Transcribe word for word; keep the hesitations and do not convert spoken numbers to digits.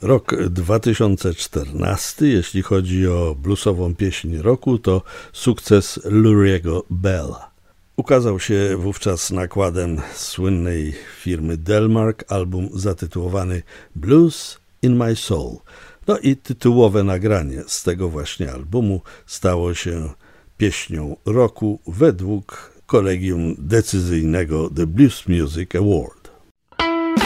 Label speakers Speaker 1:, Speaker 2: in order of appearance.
Speaker 1: Rok dwa tysiące czternasty, jeśli chodzi o bluesową pieśń roku, to sukces Luriego Bella. Ukazał się wówczas nakładem słynnej firmy Delmark album zatytułowany Blues in My Soul. No i tytułowe nagranie z tego właśnie albumu stało się pieśnią roku według kolegium decyzyjnego The Blues Music Award.